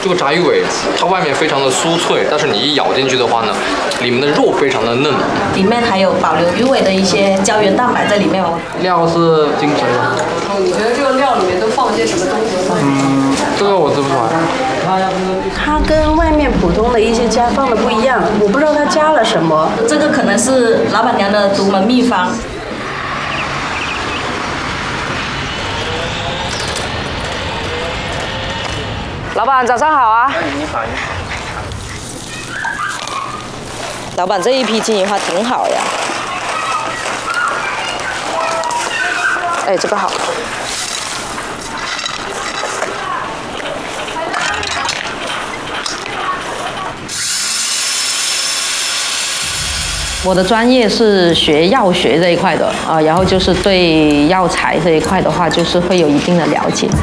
这个炸鱼尾，它外面非常的酥脆，但是你一咬进去的话呢，里面的肉非常的嫩， 里面还有保留鱼尾的一些胶原蛋白在里面哦。 料是精髓的。 你觉得这个料里面都放些什么东西？ 这个我吃不出来。 它跟外面普通的一些家放的不一样，我不知道它加了什么。 这个可能是老板娘的独门秘方。 老板，早上好啊！ 你好。 老板，这一批金银花挺好呀。哎，这个好。我的专业是学药学这一块的啊，然后就是对药材这一块的话，就是会有一定的了解。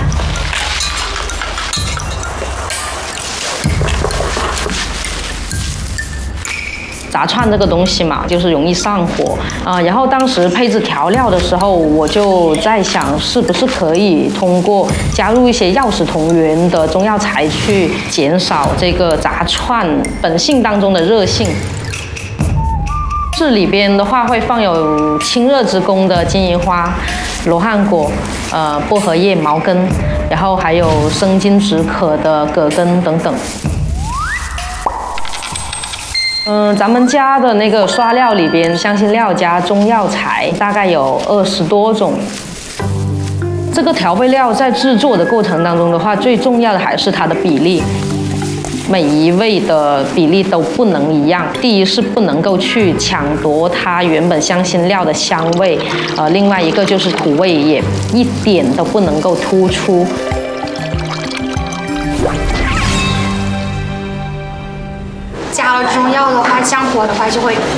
炸串这个东西嘛，就是容易上火啊。然后当时配置调料的时候，我就在想，是不是可以通过加入一些药食同源的中药材，去减少这个炸串本性当中的热性。这里边的话会放有清热之功的金银花、罗汉果、薄荷叶、毛根，然后还有生津止渴的葛根等等。咱们家的那个刷料里边，香辛料加中药材大概有20多种。这个调味料在制作的过程当中的话，最重要的还是它的比例，每一味的比例都不能一样。第一是不能够去抢夺它原本香辛料的香味，另外一个就是土味也一点都不能够突出。 加了中药的话，降火的话就会